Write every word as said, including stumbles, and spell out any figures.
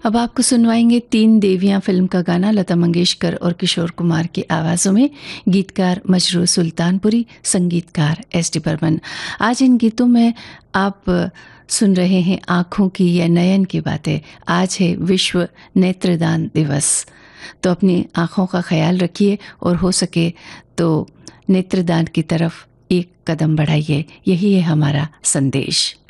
अब आपको सुनवाएंगे तीन देवियां फिल्म का गाना लता मंगेशकर और किशोर कुमार की आवाज़ों में। गीतकार मजरू सुल्तानपुरी, संगीतकार एस डी बर्मन। आज इन गीतों में आप सुन रहे हैं आँखों की या नयन की बातें। आज है विश्व नेत्रदान दिवस, तो अपनी आँखों का ख्याल रखिए और हो सके तो नेत्रदान की तरफ एक कदम बढ़ाइए। यही है हमारा संदेश।